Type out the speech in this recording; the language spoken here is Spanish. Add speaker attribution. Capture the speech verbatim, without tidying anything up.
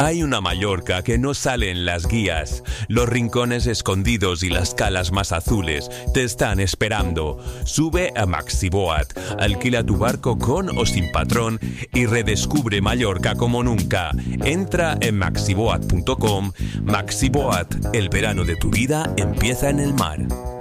Speaker 1: Hay una Mallorca que no sale en las guías. Los rincones escondidos y las calas más azules te están esperando. Sube a Maxiboat, alquila tu barco con o sin patrón y redescubre Mallorca como nunca. Entra en maxiboat punto com. Maxiboat, el verano de tu vida empieza en el mar.